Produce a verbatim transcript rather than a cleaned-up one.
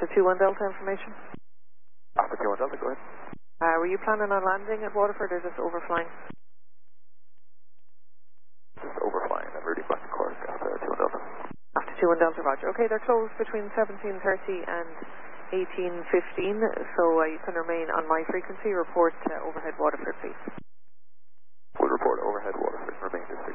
Alpha two one Delta information. Alpha two one Delta, go ahead. Uh, were you planning on landing at Waterford or just overflying? Just overflying, I'm reading back to course, Alpha two one Delta. Alpha two one Delta, roger. Okay, they're closed between seventeen thirty and eighteen fifteen, so uh, you can remain on my frequency. Report uh, overhead Waterford, please. We'll report overhead Waterford, remain this